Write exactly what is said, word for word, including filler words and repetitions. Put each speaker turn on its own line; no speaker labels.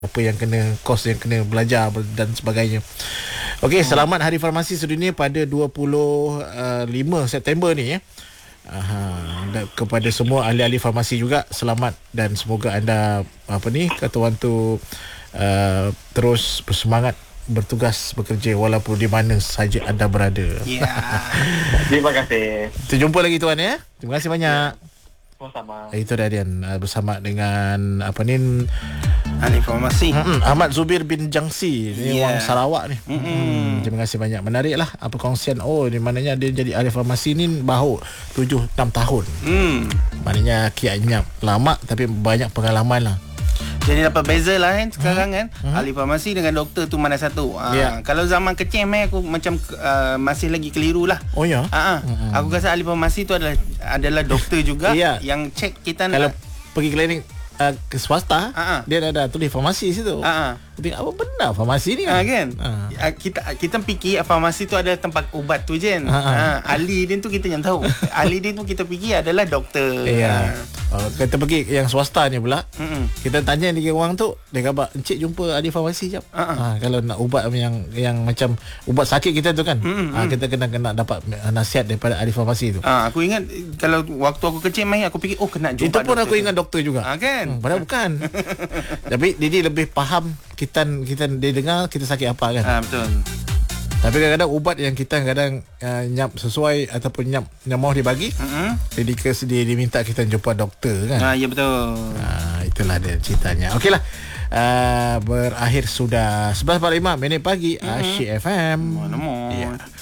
apa yang kena, kos yang kena belajar dan sebagainya. Okey, selamat Hari Farmasi Sedunia pada dua puluh lima September ni ya. Aha, dan kepada semua ahli-ahli farmasi juga selamat, dan semoga anda apa ni kata orang tu uh, terus bersemangat bertugas bekerja walaupun di mana saja anda berada.
Ya.
Terima kasih.
Kita jumpa lagi tuan ya. Terima kasih banyak.
Sama-sama.
Itu dah Dian bersama dengan apa ni
Ahli farmasi.
Mm-mm, Ahmad Zubir bin Jangsi ni,
Yeah.
orang Sarawak ni.
Mm-mm.
Terima kasih banyak. Menarik lah apa kongsian. Oh, di mananya dia jadi ahli farmasi ni baru tujuh enam tahun.
Hmm.
Maknanya kiatnya lama tapi banyak pengalaman lah.
Jadi dapat beza lah kan sekarang kan.
Hmm.
Ahli farmasi dengan doktor tu mana satu? Ha,
Ya.
Kalau zaman kecil mai aku macam uh, masih lagi keliru lah.
Oh ya.
Ha,
Hmm.
aku rasa ahli farmasi tu adalah adalah doktor juga
Ya.
yang cek kita
Kalau
nak.
pergi klinik uh, ke swasta,
Ha-ha.
dia dah ada tulis farmasi situ.
Ha.
Tapi apa benar farmasi ni
Ha,
kan?
kan?
Ha.
Ha, kita kita fikir farmasi tu adalah tempat ubat tu je.
Ha, ha.
Ha, ahli dia tu kita yang tahu. Ahli dia tu kita fikir adalah doktor.
Ya.
Ha.
Uh, kita pergi yang swasta ni pula.
Mm-mm.
Kita tanya dia orang tu, dia kata, "Encik jumpa ahli farmasi jap."
Ha, ha.
Ha, kalau nak ubat yang yang macam ubat sakit kita tu kan.
Mm,
Ha,
mm.
kita kena kena dapat nasihat daripada ahli farmasi tu.
Ha, aku ingat kalau waktu aku kecil main aku fikir oh kena jumpa
Itu pun
doktor
aku
tu.
ingat doktor juga.
Ha, kan?
Hmm, padahal bukan. Tapi Didi lebih faham kita kita dia dengar kita sakit apa kan.
Ha, betul.
Tapi kadang-kadang ubat yang kita kadang uh, nyap sesuai ataupun nyap yang mau dibagi,
Mm-hmm.
jadi kesedia diminta kita jumpa doktor kan.
Ha, ya betul.
Ah, itulah dia ceritanya. Okeylah. Uh, berakhir sudah sebelas empat puluh lima minit pagi, mm-hmm. Asyik F M.
Mana mau.
Ya.